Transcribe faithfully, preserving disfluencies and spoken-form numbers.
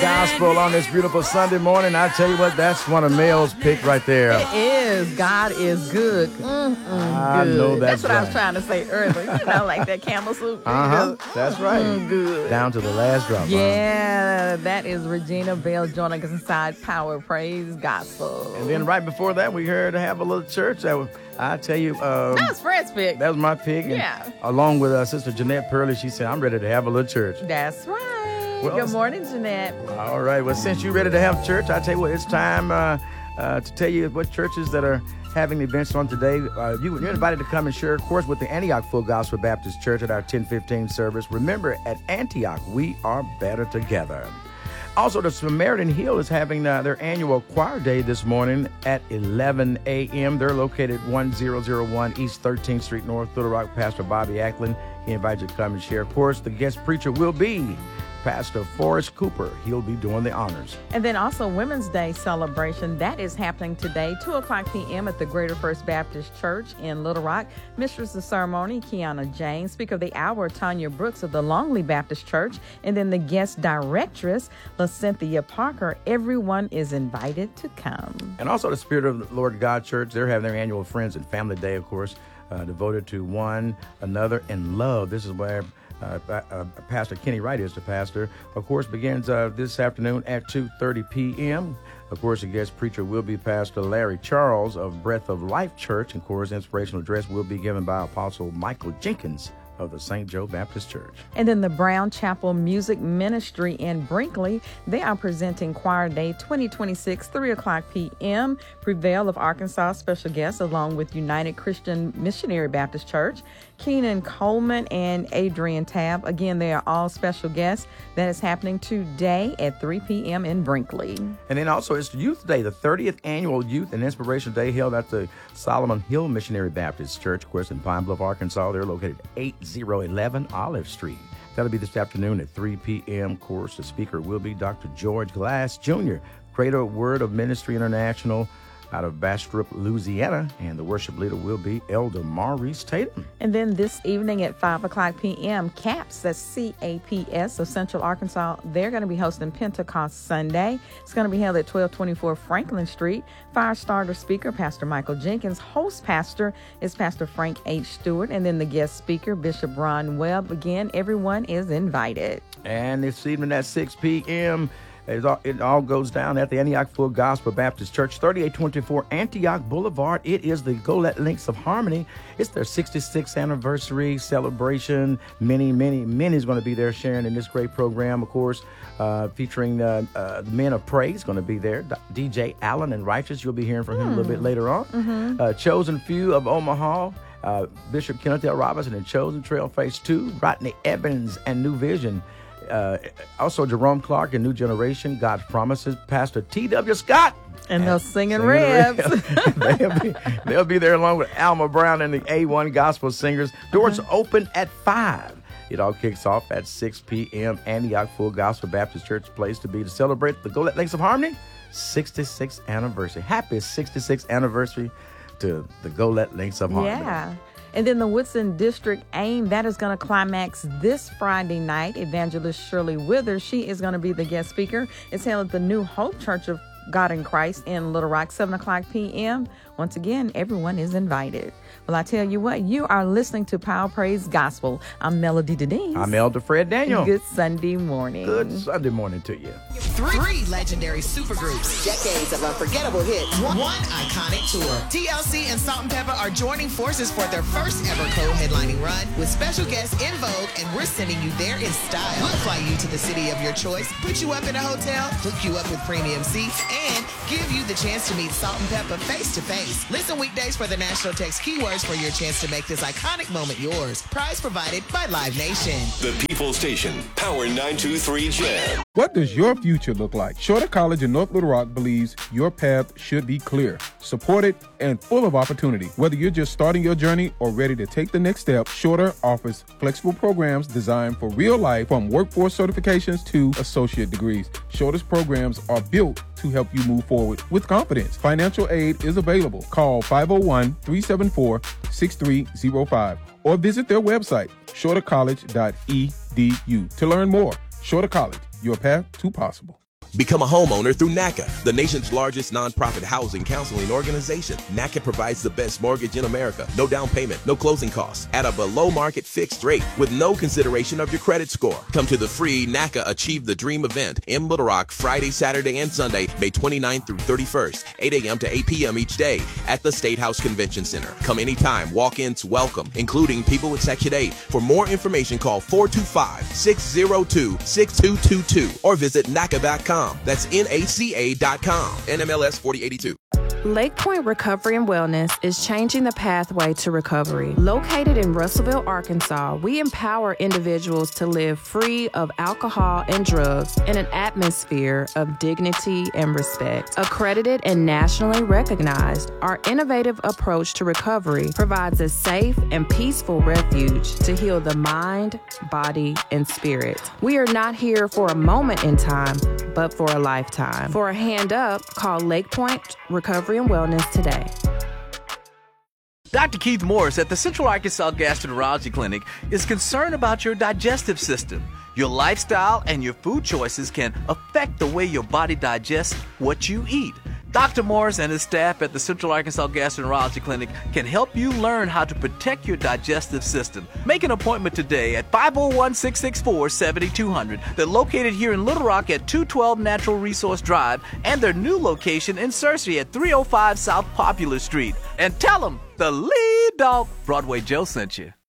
Gospel on this beautiful Sunday morning. I tell you what, that's one of Mel's pick right there. It is. God is good. Mm-mm, I good. know that's, that's what right. I was trying to say earlier. You know, like that camel soup. Uh-huh. That's right. Mm, good. Down to the last drop. Yeah, that is Regina Bell joining us inside Power Praise Gospel. And then right before that, we heard to have a little church. That was, I tell you, um, that was Fred's pick. That was my pick. And yeah. Along with uh, Sister Jeanette Purley, she said, I'm ready to have a little church. That's right. Well, good morning, Jeanette. All right. Well, since you're ready to have church, I tell you what, it's time uh, uh, to tell you what churches that are having events on today. Uh, you, you're invited to come and share, of course, with the Antioch Full Gospel Baptist Church at our ten fifteen service. Remember, at Antioch, we are better together. Also, the Samaritan Hill is having uh, their annual choir day this morning at eleven a.m. They're located one thousand one East thirteenth Street North, Little Rock. Pastor Bobby Ackland, he invites you to come and share. Of course, the guest preacher will be Pastor Forrest Cooper. He'll be doing the honors. And then also Women's Day celebration. That is happening today, two o'clock p.m. at the Greater First Baptist Church in Little Rock. Mistress of Ceremony, Kiana James. Speaker of the Hour, Tanya Brooks of the Longley Baptist Church. And then the guest directress, LaCynthia Parker. Everyone is invited to come. And also the Spirit of the Lord God Church. They're having their annual Friends and Family Day, of course, uh, devoted to one another and love. This is where Uh, uh, Pastor Kenny Wright is the pastor. Of course, begins uh, this afternoon at two thirty p.m. Of course, the guest preacher will be Pastor Larry Charles of Breath of Life Church. And of course, inspirational address will be given by Apostle Michael Jenkins of the Saint Joe Baptist Church. And then the Brown Chapel Music Ministry in Brinkley, they are presenting Choir Day twenty twenty-six, three o'clock p.m. Prevail of Arkansas special guests, along with United Christian Missionary Baptist Church, Keenan Coleman and Adrian Tabb. Again, they are all special guests. That is happening today at three p.m. in Brinkley. And then also it's Youth Day, the thirtieth Annual Youth and Inspiration Day held at the Solomon Hill Missionary Baptist Church, of course, in Pine Bluff, Arkansas. They're located at eighty eleven Olive Street. That'll be this afternoon at three p.m. Of course, the speaker will be Doctor George Glass, Junior, Creator Word of Ministry International out of Bastrop, Louisiana, and the worship leader will be Elder Maurice Tatum. And then this evening at five o'clock p.m., CAPS, that's C A P S of Central Arkansas, they're going to be hosting Pentecost Sunday. It's going to be held at twelve twenty-four Franklin Street. Fire starter speaker, Pastor Michael Jenkins. Host pastor is Pastor Frank H. Stewart. And then the guest speaker, Bishop Ron Webb. Again, everyone is invited. And this evening at six p.m., It all, it all goes down at the Antioch Full Gospel Baptist Church, thirty-eight twenty-four Antioch Boulevard. It is the Go Let Links of Harmony. It's their sixty-sixth anniversary celebration. Many, many, many is going to be there sharing in this great program, of course, uh, featuring uh, uh, the Men of Praise going to be there. D J Allen and Righteous, you'll be hearing from him mm. a little bit later on. Mm-hmm. Uh, Chosen Few of Omaha, uh, Bishop Kenneth L. Robinson and Chosen Trail Phase two, Rodney Evans and New Vision. Uh, also, Jerome Clark and New Generation, God's Promises, Pastor T W. Scott. And, and those singing, singing Rebs. they'll, be, they'll be there along with Alma Brown and the A one Gospel Singers. Doors uh-huh. open at five. It all kicks off at six p.m. Antioch Full Gospel Baptist Church, place to be to celebrate the Go Let Links of Harmony sixty-sixth anniversary. Happy sixty-sixth anniversary to the Go Let Links of Harmony. Yeah. And then the Woodson District AIM, that is going to climax this Friday night. Evangelist Shirley Withers, she is going to be the guest speaker. It's held at the New Hope Church of God in Christ in Little Rock, seven o'clock p.m. Once again, everyone is invited. Well, I tell you what, you are listening to Power Praise Gospel. I'm Melody Denise. I'm Elder Fred Daniel. Good Sunday morning. Good Sunday morning to you. Three, Three legendary supergroups. Decades of unforgettable hits. One, one iconic tour. T L C and Salt and Pepper are joining forces for their first ever co-headlining run with special guests In Vogue, and we're sending you there in style. We'll fly you to the city of your choice, put you up in a hotel, hook you up with premium seats, and give you the chance to meet Salt and Pepper face to face. Listen weekdays for the national text keywords for your chance to make this iconic moment yours. Prize provided by Live Nation. The People Station, Power nine two three Jam. What does your future look like? Shorter College in North Little Rock believes your path should be clear, supported, and full of opportunity. Whether you're just starting your journey or ready to take the next step, Shorter offers flexible programs designed for real life, from workforce certifications to associate degrees. Shorter's programs are built to help you move forward with confidence. Financial aid is available. Call five oh one, three seven four, six three oh five or visit their website, shorter college dot e d u, to learn more. Shorter College, your path to possible. Become a homeowner through NACA, the nation's largest nonprofit housing counseling organization. NACA provides the best mortgage in America. No down payment, no closing costs, at a below-market fixed rate with no consideration of your credit score. Come to the free NACA Achieve the Dream event in Little Rock Friday, Saturday, and Sunday, May twenty-ninth through thirty-first, eight a.m. to eight p.m. each day at the State House Convention Center. Come anytime. Walk-ins welcome, including people with Section eight. For more information, call four two five, six zero two, six two two two or visit N A C A dot com. That's N A C A dot com. N M L S forty eighty-two. Lake Point Recovery and Wellness is changing the pathway to recovery. Located in Russellville, Arkansas, we empower individuals to live free of alcohol and drugs in an atmosphere of dignity and respect. Accredited and nationally recognized, our innovative approach to recovery provides a safe and peaceful refuge to heal the mind, body, and spirit. We are not here for a moment in time, but for a lifetime. For a hand up, call Lake Point Recovery and Wellness today. Doctor Keith Morris at the Central Arkansas Gastroenterology Clinic is concerned about your digestive system. Your lifestyle and your food choices can affect the way your body digests what you eat. Doctor Morris and his staff at the Central Arkansas Gastroenterology Clinic can help you learn how to protect your digestive system. Make an appointment today at five oh one, six six four, seven two zero zero. They're located here in Little Rock at two twelve Natural Resource Drive and their new location in Searcy at three oh five South Popular Street. And tell them the lead dog, Broadway Joe, sent you.